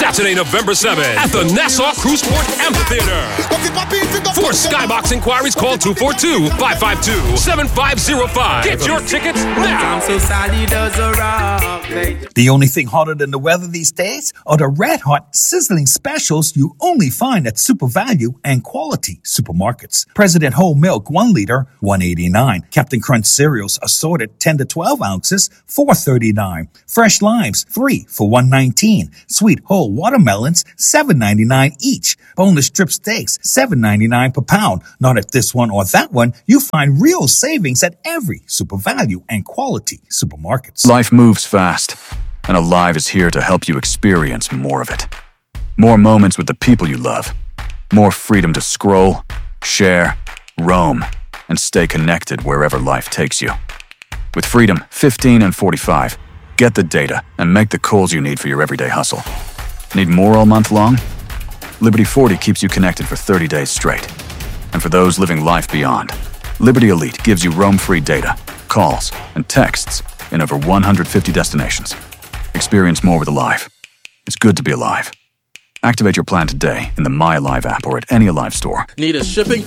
Saturday, November 7th at the Nassau Cruise Port Amphitheater. For Skybox inquiries, call 242-552-7505. Get your tickets now. The only thing hotter than the weather these days are the red-hot, sizzling specials you only find at Super Value and Quality supermarkets. President Whole Milk 1 liter, $1.89. Captain Crunch cereals assorted 10 to 12 ounces, $4.39. Fresh limes 3 for $1.19. Sweet whole watermelons $7.99 each. Boneless strip steaks $7.99 per pound. Not at this one or that one. You find real savings at every Super Value and Quality supermarkets. Life moves fast, and Alive is here to help you experience more of it. More moments with the people you love. More freedom to scroll, share, roam, and stay connected wherever life takes you. With Freedom 15 and 45, get the data and make the calls you need for your everyday hustle. Need more all month long? Liberty 40 keeps you connected for 30 days straight. And for those living life beyond, Liberty Elite gives you roam-free data, calls, and texts in over 150 destinations. Experience more with Alive. It's good to be alive. Activate your plan today in the My Alive app or at any Alive store. Need a shipping